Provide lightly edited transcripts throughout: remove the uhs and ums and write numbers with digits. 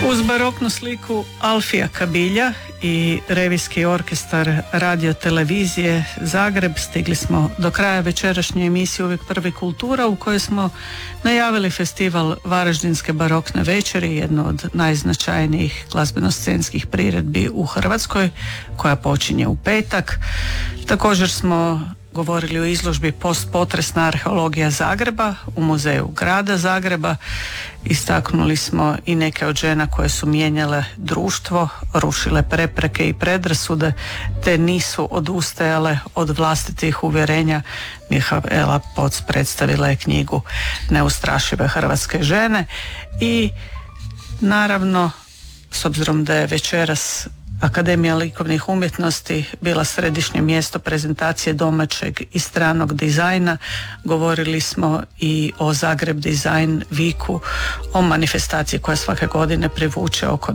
Uz baroknu sliku Alfija Kabilja i revijski orkestar radio televizije Zagreb stigli smo do kraja večerašnje emisije Uvijek prvi kultura, u kojoj smo najavili festival Varaždinske barokne večeri, jednu od najznačajnijih glazbeno-scenskih priredbi u Hrvatskoj, koja počinje u petak. Također smo govorili o izložbi Postpotresna arheologija Zagreba u Muzeju grada Zagreba. Istaknuli smo i neke od žena koje su mijenjale društvo, rušile prepreke i predrasude, te nisu odustajale od vlastitih uvjerenja. Mihaela Poc predstavila je knjigu Neustrašive hrvatske žene i naravno, s obzirom da je večeras Akademija likovnih umjetnosti bila središnje mjesto prezentacije domaćeg i stranog dizajna, govorili smo i o Zagreb Design Weeku, o manifestaciji koja svake godine privuče oko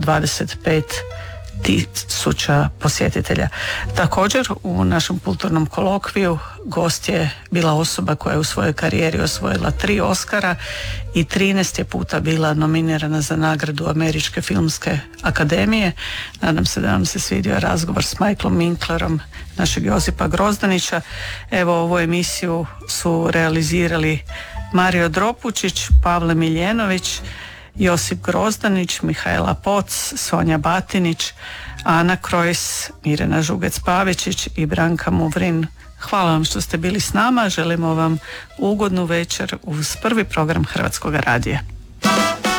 25.000 posjetitelja. Također u našem kulturnom kolokviju gost je bila osoba koja je u svojoj karijeri osvojila 3 Oscara i 13 je puta bila nominirana za nagradu Američke filmske akademije. Nadam se da vam se svidio razgovor s Michaelom Winklerom, našeg Josipa Grozdanića. Evo, ovu emisiju su realizirali Mario Dropučić, Pavle Miljenović, Josip Grozdanić, Mihaela Poc, Sonja Batinić, Ana Krojs, Mirena Žugec-Pavičić i Branka Muvrin. Hvala vam što ste bili s nama, želimo vam ugodnu večer uz prvi program Hrvatskog radija.